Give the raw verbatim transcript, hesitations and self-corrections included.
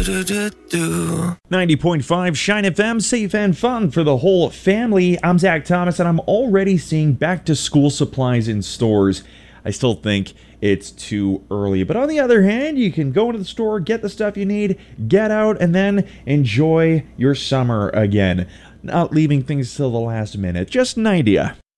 ninety point five Shine F M, safe and fun for the whole family. I'm Zach Thomas, and I'm already seeing back-to-school supplies in stores. I still think it's too early, but on the other hand, you can go into the store, get the stuff you need, get out, and then enjoy your summer again. Not leaving things till the last minute. Just an idea.